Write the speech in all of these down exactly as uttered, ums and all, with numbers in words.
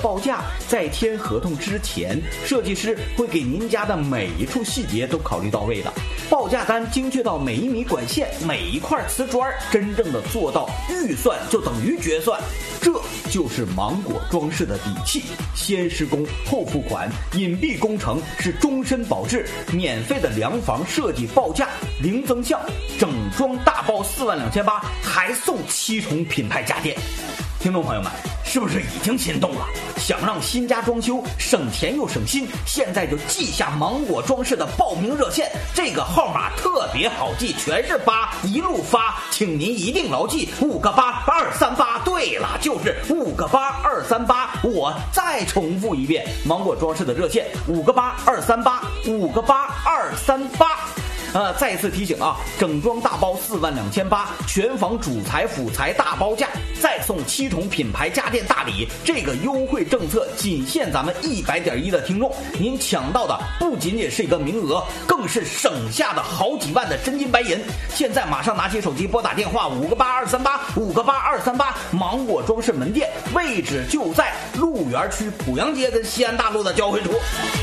报价，在签合同之前，设计师会给您家的每一处细节都考虑到位了，报价单精确到每一米管线、每一块瓷砖，真正的做到预算就等于决算。这就是芒果装饰的底气，先施工后付款，隐蔽工程是终身保质，免费的量房设计报价零增项，整装大包四万两千八，还送七重品牌家电。听众朋友们，是不是已经心动了？想让新家装修省钱又省心，现在就记下芒果装饰的报名热线，这个号码特别好记，全是八，一路发，请您一定牢记五个八二三八。对了，就是五个八二三八。我再重复一遍，芒果装饰的热线五个八二三八，五个八二三八。呃，再次提醒啊，整装大包四万两千八，全房主材辅材大包价，再送七重品牌家电大礼。这个优惠政策仅限咱们一百点一的听众，您抢到的不仅仅是一个名额，更是省下的好几万的真金白银。现在马上拿起手机拨打电话五个八二三八，五个八二三八，芒果装饰门店位置就在鹿园区濮阳街跟西安大路的交汇处。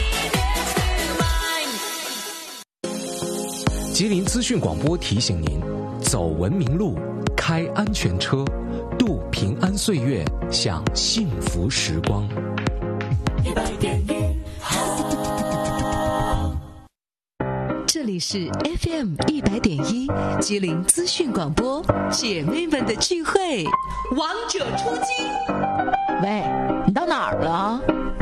吉林资讯广播提醒您：走文明路，开安全车，度平安岁月，享幸福时光。 一百点一这里是 F M 一百点一吉林资讯广播，姐妹们的聚会，王者出击。 喂，你到哪儿了？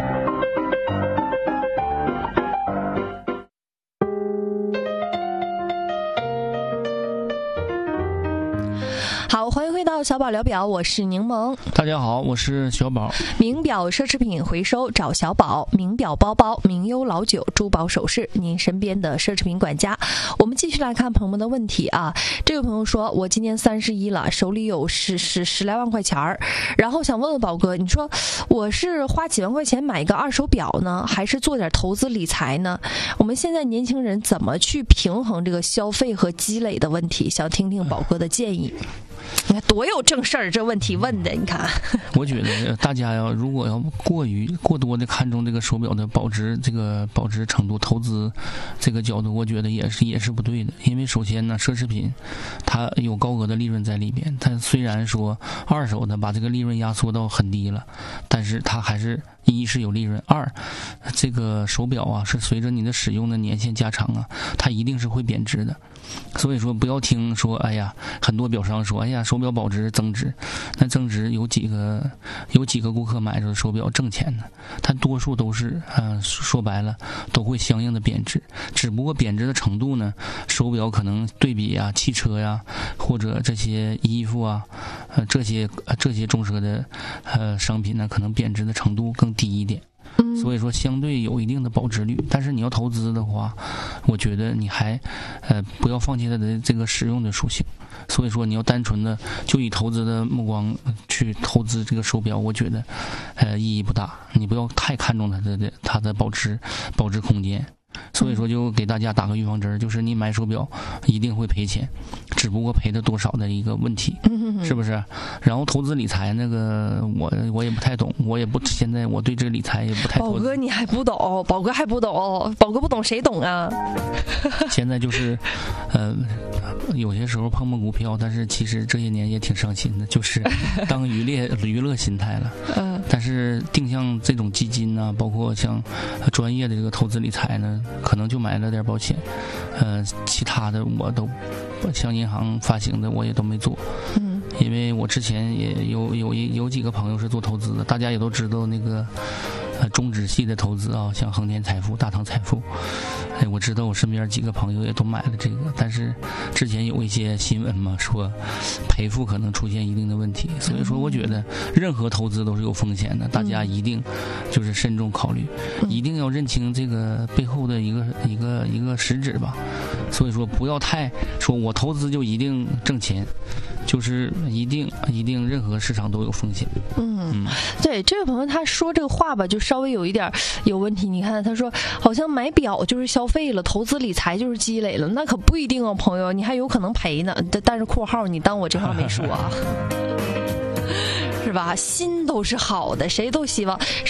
好，欢迎回到小宝聊表，我是柠檬。 大家好，我是小宝。 名表奢侈品回收找小宝，名表包包、名优老酒、珠宝首饰，您身边的奢侈品管家。我们继续来看朋友们的问题啊。这位朋友说，我今年三十一了，手里有十十十来万块钱儿，然后想问问宝哥，你说我是花几万块钱买一个二手表呢，还是做点投资理财呢？我们现在年轻人怎么去平衡这个消费和积累的问题？想听听宝哥的建议。你看多有正事儿，这问题问的，你看。 我觉得大家要如果要过于过多的看重这个手表的保值这个保值程度，投资这个角度，我觉得也是也是不对的。因为首先呢，奢侈品它有高额的利润在里边，它虽然说二手的把这个利润压缩到很低了，但是它还是一是有利润，二这个手表啊是随着你的使用的年限加长啊，它一定是会贬值的。所以说不要听说哎呀，很多表商说哎呀手表保值增值，那增值有几个有几个顾客买着手表挣钱呢？它多数都是呃说白了都会相应的贬值，只不过贬值的程度呢，手表可能对比啊汽车呀或者这些衣服啊呃这些呃这些重奢的呃商品呢，可能贬值的程度更低一点。所以说相对有一定的保值率，但是你要投资的话，我觉得你还呃不要放弃它的这个实用的属性。所以说你要单纯的就以投资的目光去投资这个手表，我觉得呃意义不大，你不要太看重它的它的保值保值空间。所以说就给大家打个预防针，就是你买手表一定会赔钱，只不过赔的多少的一个问题，是不是？然后投资理财那个我我也不太懂，我也不现在我对这个理财也不太懂。 宝哥你还不懂，宝哥还不懂，宝哥不懂谁懂啊？ 现在就是呃有些时候碰碰股票，但是其实这些年也挺伤心的，就是当娱乐娱乐心态了。嗯，但是定向这种基金呢、啊，包括像专业的这个投资理财呢，可能就买了点保险，呃，其他的我都像银行发行的我也都没做。嗯，因为我之前也有有有几个朋友是做投资的，大家也都知道那个呃中指系的投资啊，像恒天财富、大唐财富。哎，我知道我身边几个朋友也都买了这个，但是之前有一些新闻嘛，说赔付可能出现一定的问题，所以说我觉得任何投资都是有风险的，大家一定就是慎重考虑，一定要认清这个背后的一个一个一个实质吧。所以说不要太说我投资就一定挣钱，就是一定一定任何市场都有风险。 嗯，嗯对，这位朋友他说这个话吧，就稍微有一点有问题。你看他说好像买表就是消费了，投资理财就是积累了，那可不一定哦，朋友，你还有可能赔呢。但是括号你当我这话没说啊，是吧？心都是好的，谁都希望。